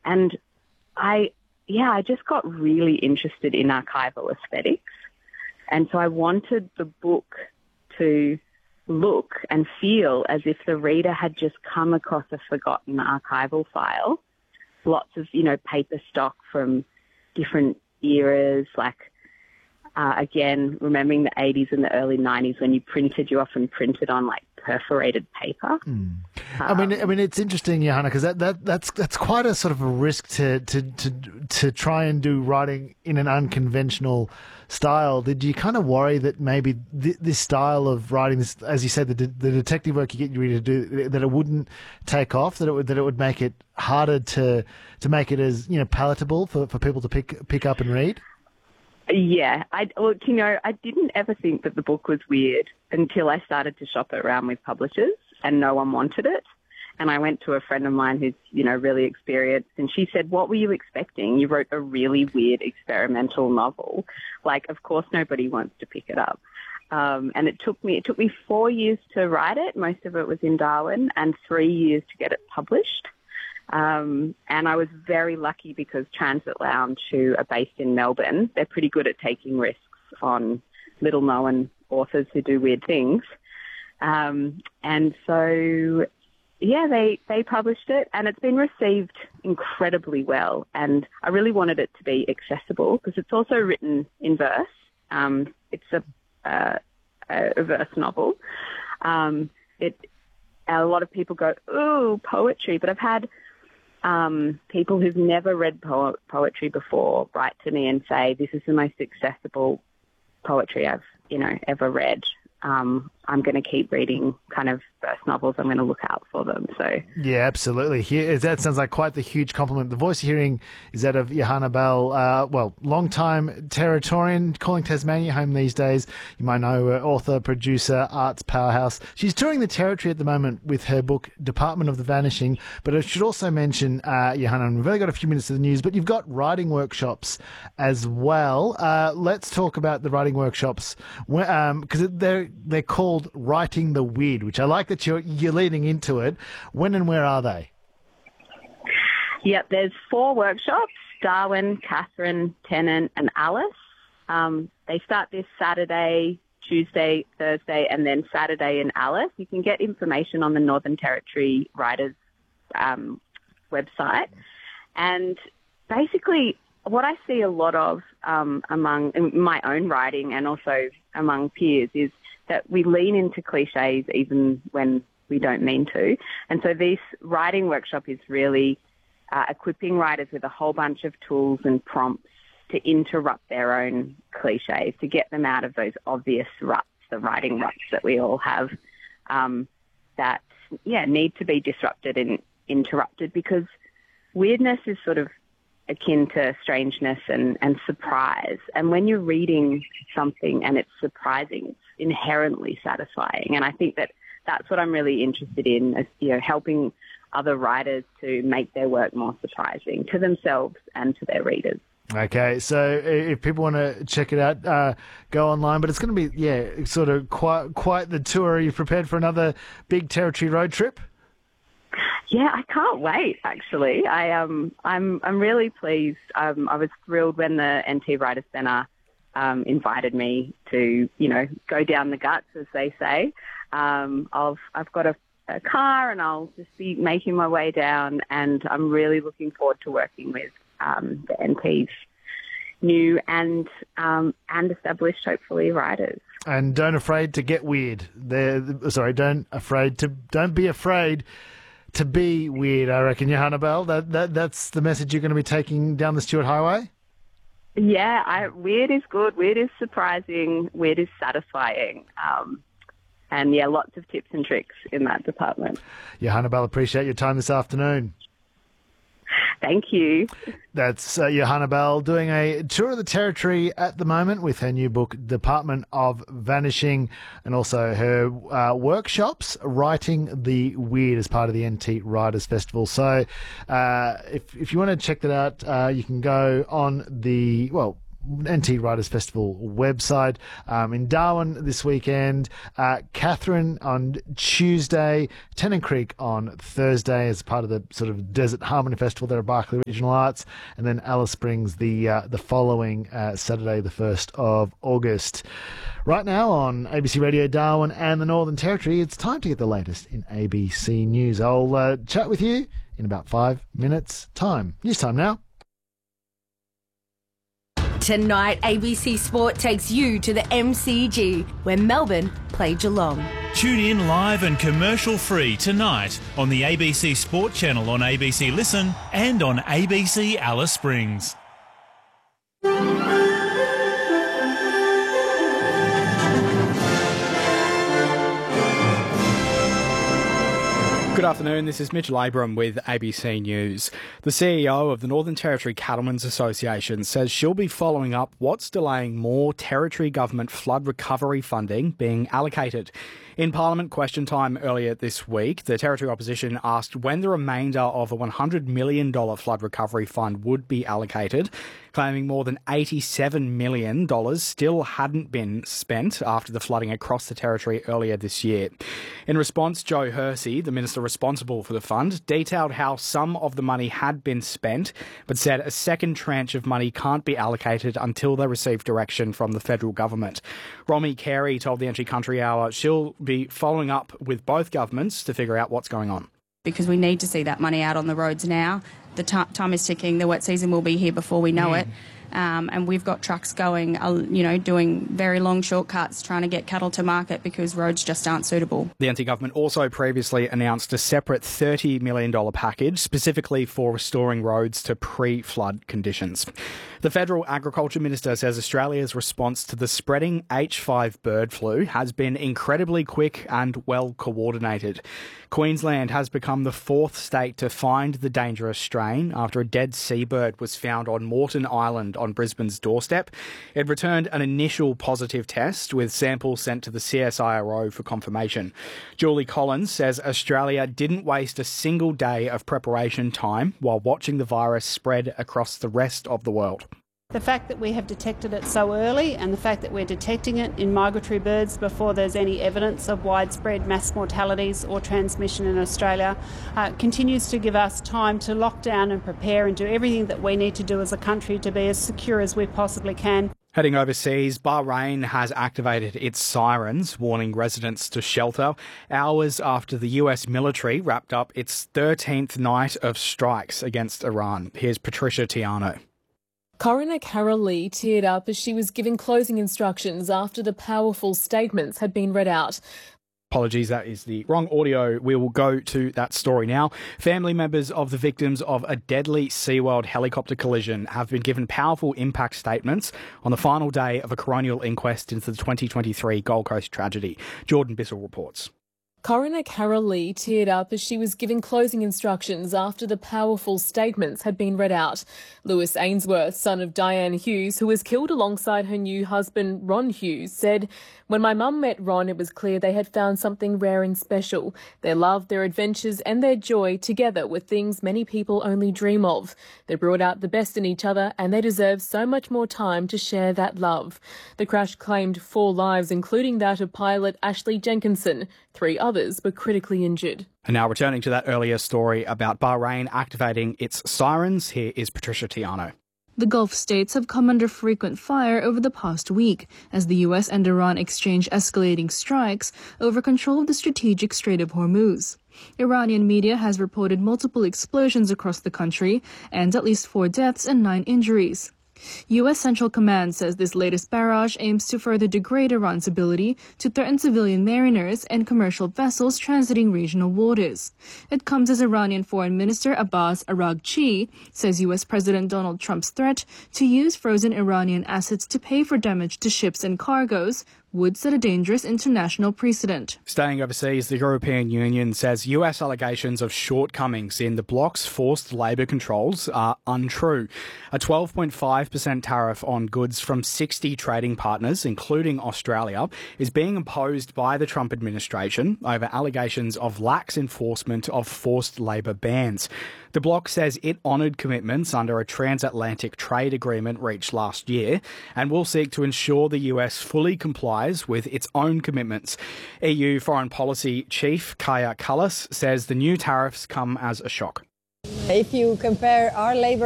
And I just got really interested in archival aesthetics. And so I wanted the book to look and feel as if the reader had just come across a forgotten archival file. Lots of, paper stock from different eras, like, again, remembering the 80s and the early 90s when you often printed on, like, perforated paper. I mean, it's interesting, Johanna, because that's quite a sort of a risk to try and do writing in an unconventional style. Did you kind of worry that maybe this style of writing, this, as you said, the detective work you get your reader to do, that it wouldn't take off, that it would make it harder to make it as palatable for people to pick up and read? Yeah, I didn't ever think that the book was weird until I started to shop it around with publishers and no one wanted it. And I went to a friend of mine who's, really experienced, and she said, "What were you expecting? You wrote a really weird experimental novel. Like, of course nobody wants to pick it up." And it took me 4 years to write it. Most of it was in Darwin, and 3 years to get it published. And I was very lucky because Transit Lounge, who are based in Melbourne, they're pretty good at taking risks on little-known authors who do weird things. And so, yeah, they published it, and it's been received incredibly well. And I really wanted it to be accessible because it's also written in verse. It's a verse novel. A lot of people go, "Ooh, poetry," but I've had people who've never read poetry before write to me and say, "This is the most accessible poetry I've, ever read. I'm going to keep reading kind of verse novels. I'm going to look out for them." So yeah, absolutely. That sounds like quite the huge compliment. The voice you're hearing is that of Johanna Bell, long-time Territorian, calling Tasmania home these days. You might know her, author, producer, arts powerhouse. She's touring the Territory at the moment with her book Department of the Vanishing. But I should also mention, Johanna, and we've only got a few minutes of the news, but you've got writing workshops as well. Let's talk about the writing workshops, because they're called Writing the Weird, which I like that you're leading into it. When and where are they? Yep, there's 4 workshops: Darwin, Catherine, Tennant, and Alice. They start this Saturday, Tuesday, Thursday, and then Saturday in Alice. You can get information on the Northern Territory Writers website. And basically, what I see a lot of among my own writing and also among peers is that we lean into cliches even when we don't mean to. And so this writing workshop is really equipping writers with a whole bunch of tools and prompts to interrupt their own cliches, to get them out of those obvious ruts, the writing ruts that we all have, that need to be disrupted and interrupted, because weirdness is sort of akin to strangeness and surprise. And when you're reading something and it's surprising, it's inherently satisfying. And I think that that's what I'm really interested in, is, helping other writers to make their work more surprising to themselves and to their readers. Okay, so if people want to check it out, go online. But it's going to be, sort of quite the tour. Are you prepared for another big Territory road trip? Yeah, I can't wait, actually. I'm really pleased. I was thrilled when the NT Writers Centre invited me to, go down the guts, as they say. I've got a car and I'll just be making my way down, and I'm really looking forward to working with the NT's new and established, hopefully, writers. And don't afraid to get weird. Don't be afraid to be weird, I reckon, Johanna Bell. That's the message you're going to be taking down the Stuart Highway? Yeah, weird is good. Weird is surprising. Weird is satisfying. And, lots of tips and tricks in that department. Johanna Bell, appreciate your time this afternoon. Thank you. That's Johanna Bell doing a tour of the Territory at the moment with her new book, Department of Vanishing, and also her workshops, Writing the Weird, as part of the NT Writers Festival. So if you want to check that out, you can go on the, NT Writers Festival website. In Darwin this weekend, Catherine on Tuesday, Tennant Creek on Thursday as part of the sort of Desert Harmony Festival there at Barkly Regional Arts, and then Alice Springs the following Saturday, the 1st of August. Right now on ABC Radio Darwin and the Northern Territory, it's time to get the latest in ABC News. I'll chat with you in about 5 minutes' time. News time now. Tonight, ABC Sport takes you to the MCG, where Melbourne play Geelong. Tune in live and commercial-free tonight on the ABC Sport channel on ABC Listen and on ABC Alice Springs. Good afternoon, this is Mitchell Abram with ABC News. The CEO of the Northern Territory Cattlemen's Association says she'll be following up what's delaying more Territory Government flood recovery funding being allocated. In Parliament question time earlier this week, the Territory Opposition asked when the remainder of a $100 million flood recovery fund would be allocated, claiming more than $87 million still hadn't been spent after the flooding across the Territory earlier this year. In response, Joe Hersey, the Minister responsible for the fund, detailed how some of the money had been spent, but said a second tranche of money can't be allocated until they receive direction from the federal government. Romy Carey told the Entry Country Hour she'll be following up with both governments to figure out what's going on. Because we need to see that money out on the roads now. The time is ticking. The wet season will be here before we know it. And we've got trucks going, doing very long shortcuts, trying to get cattle to market because roads just aren't suitable. The NT government also previously announced a separate $30 million package specifically for restoring roads to pre-flood conditions. The Federal Agriculture Minister says Australia's response to the spreading H5 bird flu has been incredibly quick and well coordinated. Queensland has become the fourth state to find the dangerous strain after a dead seabird was found on Moreton Island on Brisbane's doorstep. It returned an initial positive test with samples sent to the CSIRO for confirmation. Julie Collins says Australia didn't waste a single day of preparation time while watching the virus spread across the rest of the world. The fact that we have detected it so early and the fact that we're detecting it in migratory birds before there's any evidence of widespread mass mortalities or transmission in Australia continues to give us time to lock down and prepare and do everything that we need to do as a country to be as secure as we possibly can. Heading overseas, Bahrain has activated its sirens, warning residents to shelter, hours after the US military wrapped up its 13th night of strikes against Iran. Here's Patricia Tiano. Coroner Carol Lee teared up as she was giving closing instructions after the powerful statements had been read out. Apologies, that is the wrong audio. We will go to that story now. Family members of the victims of a deadly SeaWorld helicopter collision have been given powerful impact statements on the final day of a coronial inquest into the 2023 Gold Coast tragedy. Jordan Bissell reports. Coroner Carol Lee teared up as she was giving closing instructions after the powerful statements had been read out. Lewis Ainsworth, son of Diane Hughes, who was killed alongside her new husband Ron Hughes, said, "When my mum met Ron, it was clear they had found something rare and special. Their love, their adventures and their joy together were things many people only dream of. They brought out the best in each other and they deserve so much more time to share that love." The crash claimed 4 lives, including that of pilot Ashley Jenkinson. 3 others were critically injured. And now returning to that earlier story about Bahrain activating its sirens, here is Patricia Tiano. The Gulf states have come under frequent fire over the past week as the US and Iran exchange escalating strikes over control of the strategic Strait of Hormuz. Iranian media has reported multiple explosions across the country and at least 4 deaths and 9 injuries. U.S. Central Command says this latest barrage aims to further degrade Iran's ability to threaten civilian mariners and commercial vessels transiting regional waters. It comes as Iranian Foreign Minister Abbas Araghchi says U.S. President Donald Trump's threat to use frozen Iranian assets to pay for damage to ships and cargoes would set a dangerous international precedent. Staying overseas, the European Union says US allegations of shortcomings in the bloc's forced labour controls are untrue. A 12.5% tariff on goods from 60 trading partners, including Australia, is being imposed by the Trump administration over allegations of lax enforcement of forced labour bans. The bloc says it honoured commitments under a transatlantic trade agreement reached last year and will seek to ensure the US fully complies with its own commitments. EU Foreign Policy Chief Kaja Kallas says the new tariffs come as a shock. If you compare our labour